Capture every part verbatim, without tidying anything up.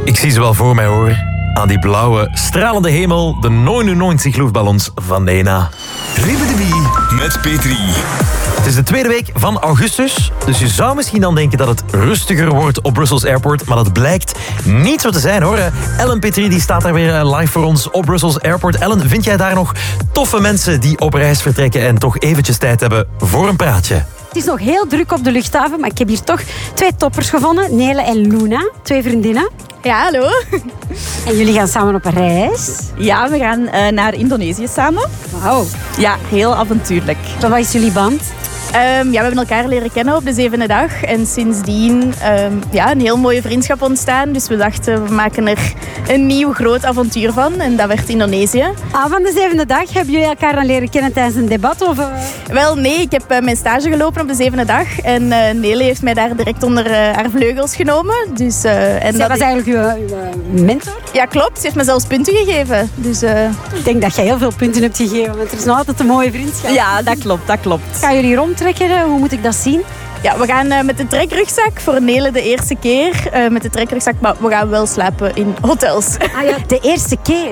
Ik zie ze wel voor mij, hoor. Aan die blauwe, stralende hemel, de negenennegentig luchtballons van Nena. Ribbedebie met Petri. Het is de tweede week van augustus, dus je zou misschien dan denken dat het rustiger wordt op Brussels Airport, maar dat blijkt niet zo te zijn, hoor. Ellen Petri die staat daar weer live voor ons op Brussels Airport. Ellen, vind jij daar nog toffe mensen die op reis vertrekken en toch eventjes tijd hebben voor een praatje? Het is nog heel druk op de luchthaven, maar ik heb hier toch twee toppers gevonden. Nele en Luna, twee vriendinnen. Ja, hallo. En jullie gaan samen op reis. Ja, we gaan uh, naar Indonesië samen. Wauw. Ja, heel avontuurlijk. Wat is jullie band? Um, ja, we hebben elkaar leren kennen op de zevende dag. En sindsdien um, ja, een heel mooie vriendschap ontstaan. Dus we dachten, we maken er een nieuw groot avontuur van. En dat werd Indonesië. Ah, van de zevende dag hebben jullie elkaar dan leren kennen tijdens een debat? Of, uh... Wel, nee. Ik heb uh, mijn stage gelopen op de zevende dag. En uh, Nele heeft mij daar direct onder uh, haar vleugels genomen. Dus, uh, en Zij dat was is... eigenlijk uw, uw mentor? Ja, klopt. Ze heeft me zelfs punten gegeven. Dus, uh... Ik denk dat jij heel veel punten hebt gegeven. Want er is nog altijd een mooie vriendschap. Ja, dat klopt. Dat klopt. Gaan jullie rondtrekken? Hoe moet ik dat zien? Ja, we gaan uh, met de trekrugzak voor Nele de eerste keer. Uh, met de trekrugzak, maar we gaan wel slapen in hotels. Ah ja, de eerste keer.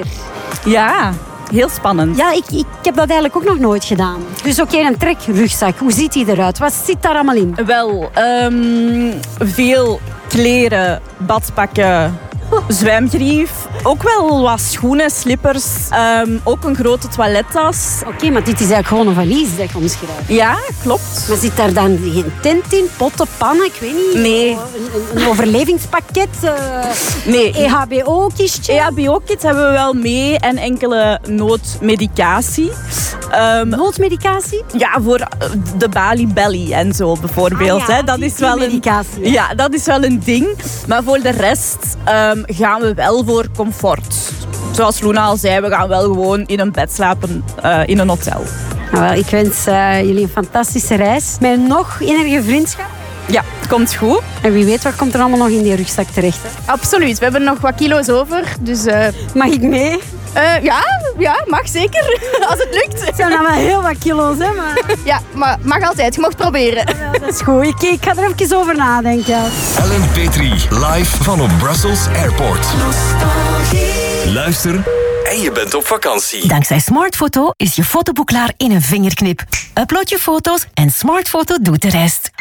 Ja, heel spannend. Ja, ik, ik heb dat eigenlijk ook nog nooit gedaan. Dus oké, okay, een trekrugzak. Hoe ziet die eruit? Wat zit daar allemaal in? Wel, um, veel kleren, badpakken, zwemgrief. Ook wel wat schoenen, slippers. Um, ook een grote toilettas. Oké, okay, maar dit is eigenlijk gewoon een valies dat je omschrijft. Ja, klopt. Maar zit daar dan geen tent in? Potten, pannen? Ik weet niet. Nee. Een, een overlevingspakket? Uh, nee. E H B O-kistje? E H B O-kit hebben we wel mee. En enkele noodmedicatie. Um, Noodmedicatie? Ja, voor de Bali Belly en zo bijvoorbeeld. Ah, ja, hè. Dat is wel een, medicatie. ja, dat is wel een ding. Maar voor de rest um, gaan we wel voor comfort. Zoals Luna al zei, we gaan wel gewoon in een bed slapen uh, in een hotel. Nou, wel, ik wens uh, jullie een fantastische reis. Met een nog innige vriendschap. Ja, komt goed. En wie weet wat komt er allemaal nog in die rugzak terecht. Hè? Absoluut. We hebben nog wat kilo's over. Dus, uh... Mag ik mee? Uh, ja, ja, mag zeker. Als het lukt. Het zijn allemaal heel wat kilo's, hè? Maar... Ja, maar mag altijd. Je mag proberen. Ja, dat is goed. Ik, ik ga er even over nadenken. Ellen Petri, live van op Brussels Airport. Luister en je bent op vakantie. Dankzij Smartfoto is je fotoboek klaar in een vingerknip. Upload je foto's en Smartfoto doet de rest.